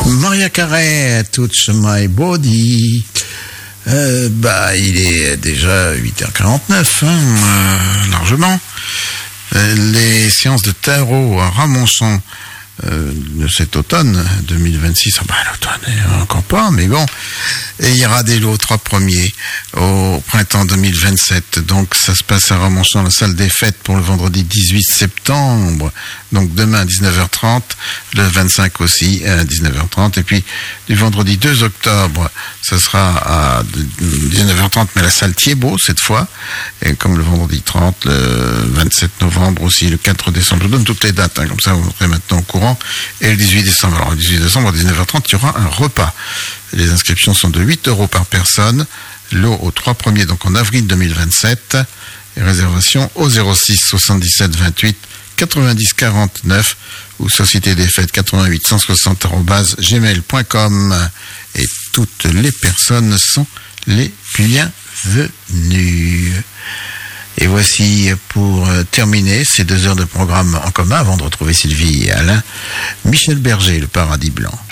Maria Carey, Touch My Body. Il est déjà 8h49, largement. Les séances de tarot à Ramonçon de cet automne 2026, l'automne encore pas, mais bon. Et il y aura des lots 3 premiers au printemps 2027. Donc ça se passe à Ramonçon, la salle des fêtes, pour le vendredi 18 septembre. Donc demain à 19h30, le 25 aussi à 19h30. Et puis du vendredi 2 octobre, ça sera à 19h30, mais la salle Thiebaud cette fois. Et comme le vendredi 30, le 27 novembre aussi, le 4 décembre. Je vous donne toutes les dates, comme ça vous serez maintenant au courant. Et le 18 décembre, alors le 18 décembre à 19h30, il y aura un repas. Les inscriptions sont de 8 € par personne. Lot aux 3 premiers, donc en avril 2027. Et réservation au 06 77 28 90 49 ou Société des Fêtes 88 160 @gmail.com. Et toutes les personnes sont les bienvenues. Et voici, pour terminer ces 2 heures de programme en commun, avant de retrouver Sylvie et Alain, Michel Berger, Le Paradis Blanc.